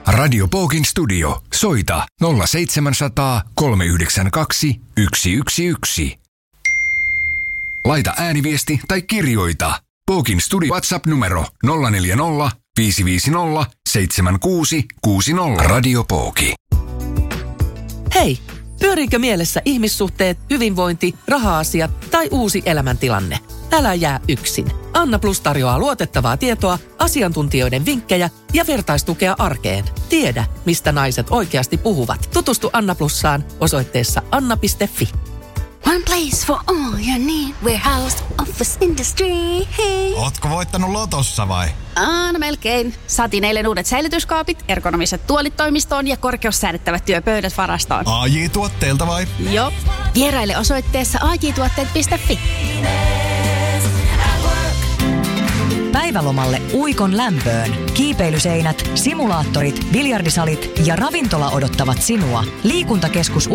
Radio Pookin studio. Soita 0700 392 111. Laita ääniviesti tai kirjoita. Pookin studio WhatsApp-numero 040 550 7660. Radio Pooki. Hei, pyöriikö mielessä ihmissuhteet, hyvinvointi, raha-asiat tai uusi elämäntilanne? Älä jää yksin. Anna Plus tarjoaa luotettavaa tietoa, asiantuntijoiden vinkkejä ja vertaistukea arkeen. Tiedä, mistä naiset oikeasti puhuvat. Tutustu Anna Plussaan osoitteessa anna.fi. One place for all your warehouse, office, industry. Ootko voittanut lotossa vai? No melkein. Saatiin eilen uudet säilytyskaapit, ergonomiset tuolit toimistoon ja korkeussäädettävät työpöydät varastoon. AJ-tuotteelta vai? Joo. Vieraile osoitteessa ajtuotteet.fi. Päivälomalle Uikon lämpöön. Kiipeilyseinät, simulaattorit, biljardisalit ja ravintola odottavat sinua. Liikuntakeskus